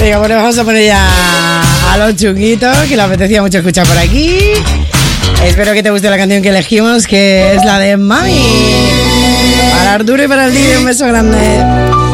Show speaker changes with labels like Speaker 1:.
Speaker 1: Venga, bueno, vamos a poner ya a los chunguitos, que le apetecía mucho escuchar por aquí. Espero que te guste la canción que elegimos, que es la de Mami. Para Arturo y para el Didi, un beso grande.